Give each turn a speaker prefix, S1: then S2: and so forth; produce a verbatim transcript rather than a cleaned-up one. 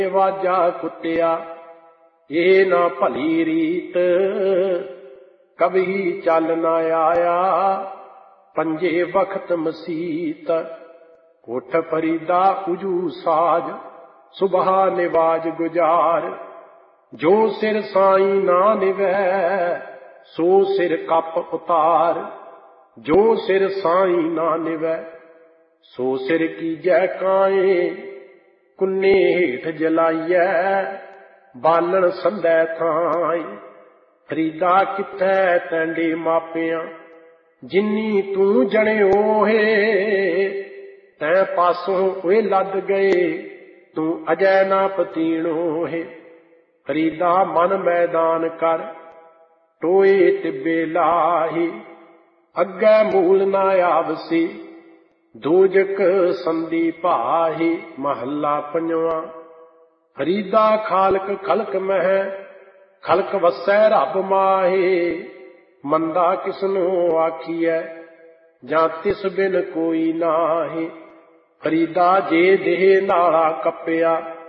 S1: ਵਾਜਾ ਕੁੱਟਿਆ ਇਹ ਨਾ ਭਲੀ ਰੀਤ, ਕਭੀ ਚੱਲ ਨਾ ਆਇਆ ਪੰਜੇ ਵਖਤ ਮਸੀਤ। ਉਠ ਫਰੀਦਾ ਉਜੂ ਸਾਜ ਸੁਬਹਾ ਨਿਵਾਜ ਗੁਜਾਰ, ਜੋ ਸਿਰ ਸਾਈਂ ਨਾ ਨਿਵੈ ਸੋ ਸਿਰ ਕੱਪ ਉਤਾਰ। ਜੋ ਸਿਰ ਸਾਈਂ ਨਾ ਨਿਵੈ ਸੋ ਸਿਰ ਕੀਜੈ ਕਾਏ, ਕੁੰਨੇ ਹੇਠ ਜਲਾਈਐ ਬਾਲਣ ਸੰਧੈ ਥਾਈ। ਫਰੀਦਾ ਕਿੱਥੈ ਤੈਂਡੇ ਮਾਪਿਆਂ ਜਿੰਨੀ ਤੂੰ ਜਣਿਓ ਹੈ, ਤੈਂ ਪਾਸੋਂ ਓਏ ਲੱਦ ਗਏ ਤੂੰ ਅਜੈ ਨਾ ਪਤੀਣੋ ਹੈ। ਫਰੀਦਾ ਮਨ ਮੈਦਾਨ ਕਰ ਟੋਏ ਟਿੱਬੇ ਲਾਹੀ, ਅੱਗੇ ਮੂਲ ਨਾ ਆਵਸੀ ਦੋਜਕ ਸੰਧੀ ਭਾਹੀ। ਮਹੱਲਾ ਪੰਜਵਾਂ। ਫਰੀਦਾ ਖਾਲਕ ਖਲਕ ਮਹਿ ਖਲਕ ਵਸੈ ਰੱਬ ਮਾਹੀ। ਮੰਦਾ ਕਿਸਨੂੰ ਆਖੀਐ ਜਾਂ ਤਿਸ ਬਿਨ ਕੋਈ ਨਾਹੀ। ਫਰੀਦਾ ਜੇ ਦੇਹ ਨਾਲਾ ਕੱਪਿਆ